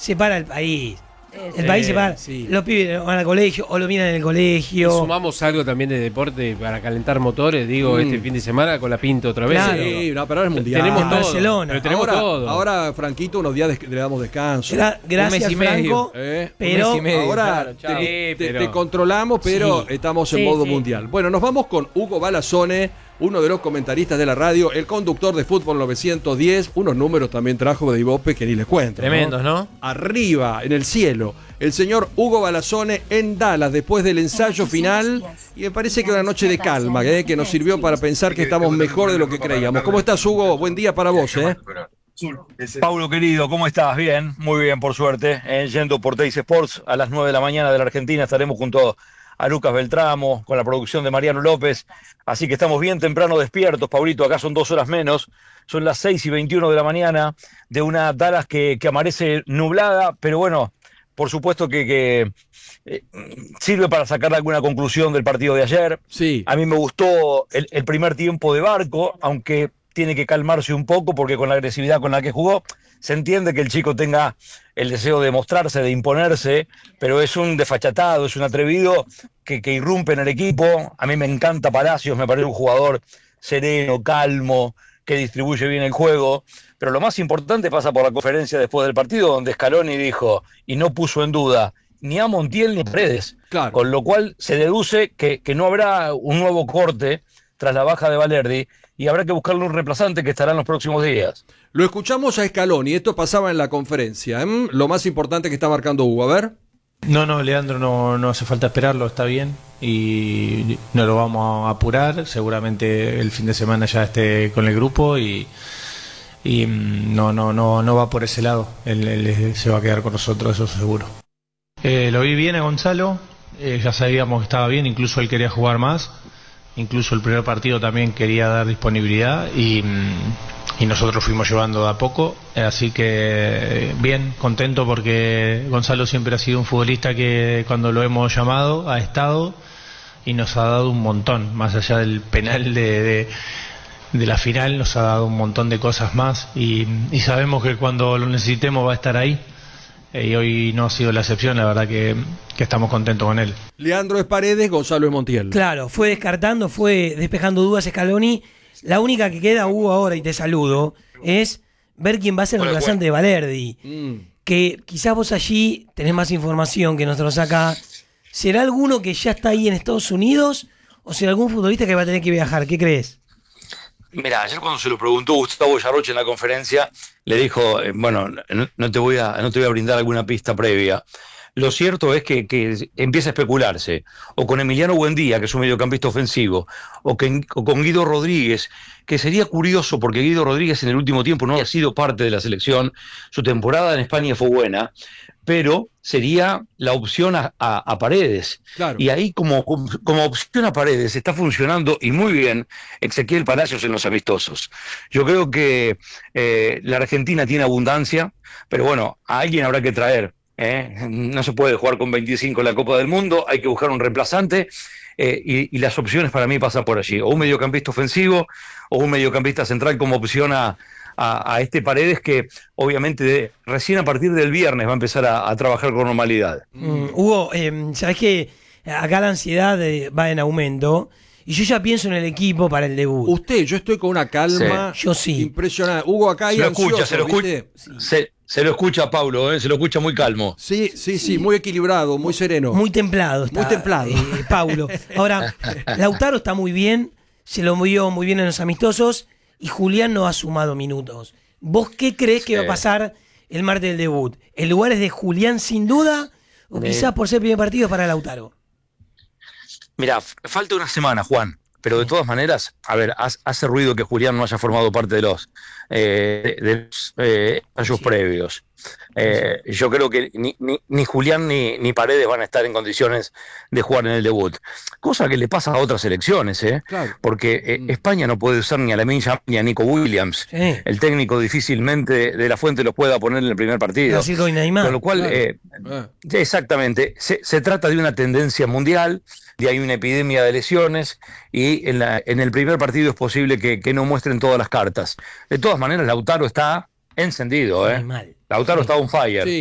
separa el país. El país se para, los pibes van al colegio o lo miran en el colegio. Y sumamos algo también de deporte para calentar motores, este fin de semana con la Pinto otra vez. Claro. Sí, no, pero ahora es mundial. Tenemos todo. Barcelona. Pero tenemos todo. Ahora, Franquito, unos días le damos descanso. Gracias, Franco. Pero un mes y medio. Ahora Claro, te controlamos, pero estamos en modo mundial. Bueno, nos vamos con Hugo Balazzone, uno de los comentaristas de la radio, el conductor de Fútbol 910. Unos números también trajo de Ibope que ni les cuento. Tremendos, ¿no? Arriba, en el cielo, el señor Hugo Balazzone en Dallas después del ensayo final. Y me parece que una noche de calma, que nos sirvió para pensar que estamos mejor de lo que creíamos. ¿Cómo estás, Hugo? Buen día para vos, Paulo querido, ¿cómo estás? Bien, muy bien, por suerte. Yendo por Teis Sports a las 9 de la mañana de la Argentina estaremos junto a Lucas Beltramo con la producción de Mariano López. Así que estamos bien temprano despiertos, Paulito. Acá son 2 horas menos. Son las 6:21 de la mañana de una Dallas que amanece nublada, pero bueno, por supuesto que sirve para sacar alguna conclusión del partido de ayer. Sí. A mí me gustó el primer tiempo de Barco, aunque tiene que calmarse un poco porque con la agresividad con la que jugó, se entiende que el chico tenga el deseo de mostrarse, de imponerse, pero es un desfachatado, es un atrevido que irrumpe en el equipo. A mí me encanta Palacios, me parece un jugador sereno, calmo, que distribuye bien el juego, pero lo más importante pasa por la conferencia después del partido, donde Scaloni dijo, y no puso en duda, ni a Montiel ni a Paredes, Claro. Con lo cual se deduce que no habrá un nuevo corte tras la baja de Valerdi, y habrá que buscarle un reemplazante que estará en los próximos días. Lo escuchamos a Scaloni, esto pasaba en la conferencia. Lo más importante que está marcando Hugo, a ver. No, Leandro, no hace falta esperarlo, está bien y no lo vamos a apurar, seguramente el fin de semana ya esté con el grupo y no va por ese lado, él se va a quedar con nosotros, eso seguro. Lo vi bien a Gonzalo, ya sabíamos que estaba bien, incluso él quería jugar más, incluso el primer partido también quería dar disponibilidad y nosotros fuimos llevando de a poco, así que bien, contento porque Gonzalo siempre ha sido un futbolista que cuando lo hemos llamado ha estado y nos ha dado un montón, más allá del penal de la final, nos ha dado un montón de cosas más y sabemos que cuando lo necesitemos va a estar ahí. Y hoy no ha sido la excepción, la verdad que estamos contentos con él. Leandro es Paredes, Gonzalo es Montiel. Claro, fue descartando, fue despejando dudas Scaloni. La única que queda, Hugo, ahora, y te saludo, es ver quién va a ser el reemplazante de Valerdi. Que quizás vos allí tenés más información que nosotros acá. ¿Será alguno que ya está ahí en Estados Unidos o será algún futbolista que va a tener que viajar? ¿Qué crees? Mirá, ayer cuando se lo preguntó Gustavo Yarroche en la conferencia, le dijo, no te voy a brindar alguna pista previa. Lo cierto es que empieza a especularse, o con Emiliano Buendía, que es un mediocampista ofensivo, o con Guido Rodríguez, que sería curioso porque Guido Rodríguez en el último tiempo no ha sido parte de la selección, su temporada en España fue buena, pero sería la opción a Paredes. Claro. Y ahí como opción a Paredes está funcionando y muy bien Ezequiel Palacios en los amistosos. Yo creo que la Argentina tiene abundancia, pero bueno, a alguien habrá que traer. No se puede jugar con 25 en la Copa del Mundo, hay que buscar un reemplazante y las opciones para mí pasan por allí, o un mediocampista ofensivo o un mediocampista central como opción a este Paredes que obviamente recién a partir del viernes va a empezar a trabajar con normalidad. Hugo, sabés que acá la ansiedad va en aumento y yo ya pienso en el equipo para el debut. Yo estoy con una calma Yo sí. impresionante. Hugo, acá hay ansioso, se lo escucha Paulo, se lo escucha muy calmo. Sí, muy equilibrado, muy sereno. Muy templado está. Muy templado. Paulo. Ahora, Lautaro está muy bien, se lo movió muy bien en los amistosos y Julián no ha sumado minutos. ¿Vos qué crees que va a pasar el martes del debut? ¿El lugar es de Julián sin duda o quizás por ser primer partido para Lautaro? Mirá, falta una semana, Juan, pero de todas maneras, a ver, hace ruido que Julián no haya formado parte de los ensayos previos. Yo creo que ni Julián ni Paredes van a estar en condiciones de jugar en el debut, cosa que le pasa a otras selecciones, Claro. porque España no puede usar ni a Lamine Yamal ni a Nico Williams. Sí. El técnico difícilmente de la Fuente los pueda poner en el primer partido. Brasil con Neymar. Con lo cual, exactamente, se trata de una tendencia mundial, de hay una epidemia de lesiones y en el primer partido es posible que no muestren todas las cartas. De todas maneras, Lautaro está encendido, Muy mal. Lautaro está on fire. Sí.